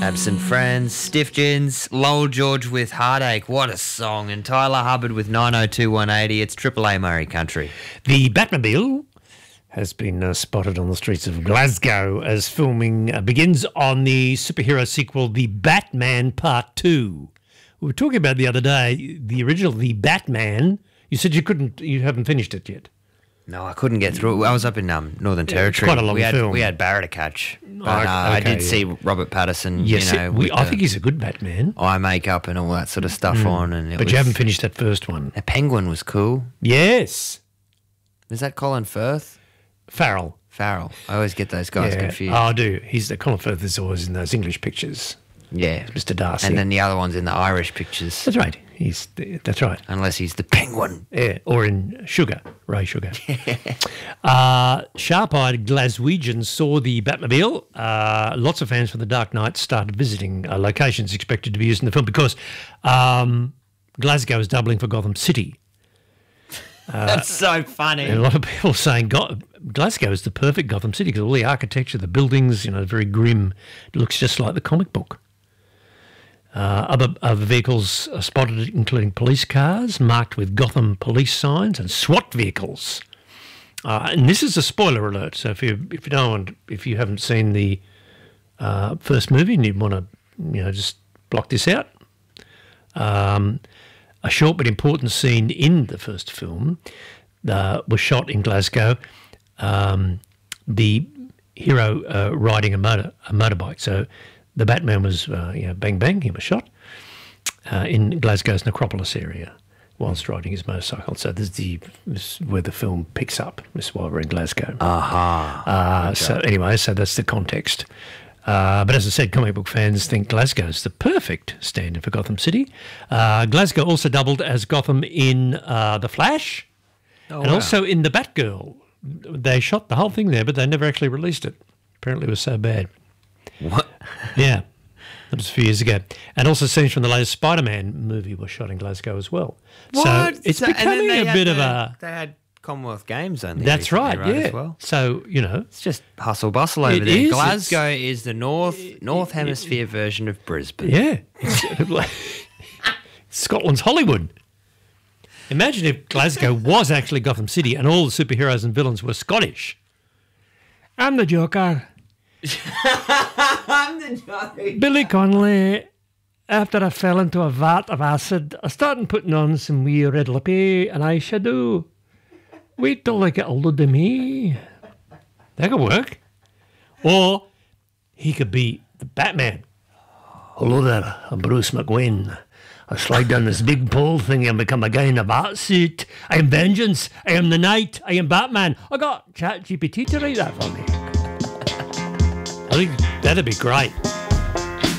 Absent Friends, Stiff Gins, Lowell George with Heartache. What a song. And Tyler Hubbard with 902 180. It's Triple A Murray Country. The Batmobile has been spotted on the streets of Glasgow as filming begins on the superhero sequel, The Batman Part 2. We were talking about the other day, the original, The Batman. You said you haven't finished it yet. No, I couldn't get through it. I was up in Northern Territory. It's quite a long film. We had Barra to catch. But Okay, I did see yeah. Robert Pattinson, Yes, with I think he's a good Batman. eye makeup and all that sort of stuff on. And But you haven't finished that first one. The Penguin was cool. Yes. Is that Colin Firth? Farrell. Farrell. I always get those guys confused. Oh, I do. Colin Firth is always in those English pictures. Yeah. Mr. Darcy. And then the other one's in the Irish pictures. That's right. That's right. Unless he's the Penguin. Yeah, or in Sugar, Ray Sugar. Sharp-eyed Glaswegians saw the Batmobile. Lots of fans from The Dark Knight started visiting locations expected to be used in the film because Glasgow is doubling for Gotham City. That's so funny. And a lot of people saying Glasgow is the perfect Gotham City because all the architecture, the buildings, very grim. It looks just like the comic book. Other vehicles are spotted, including police cars marked with Gotham police signs and SWAT vehicles. And this is a spoiler alert. So if you haven't seen the first movie and you want to, just block this out. A short but important scene in the first film was shot in Glasgow. The hero riding a motorbike. So the Batman was, bang, bang, he was shot in Glasgow's Necropolis area whilst riding his motorcycle. So this is where the film picks up. This is why we're in Glasgow. So that's the context. But as I said, comic book fans think Glasgow's the perfect stand-in for Gotham City. Glasgow also doubled as Gotham in The Flash and also in The Batgirl. They shot the whole thing there, but they never actually released it. Apparently it was so bad. What? Yeah, that was a few years ago. And also scenes from the latest Spider-Man movie were shot in Glasgow as well. What? So it's becoming a bit of a... They had Commonwealth Games only. That's right, yeah. As well. So, It's just hustle bustle over It there. is, Glasgow is the North Hemisphere version of Brisbane. Yeah. Scotland's Hollywood. Imagine if Glasgow was actually Gotham City and all the superheroes and villains were Scottish. I'm the Joker. I'm the Joker. Billy Connolly, after I fell into a vat of acid, I started putting on some wee red lippy and eyeshadow. Wait till I get a load of me. That could work. Or he could be the Batman. Hello there, I'm Bruce McWayne. I slide down this big pole thing and become a guy in a bat suit. I am vengeance. I am the knight. I am Batman. I got ChatGPT to write that for me. I think that'd be great.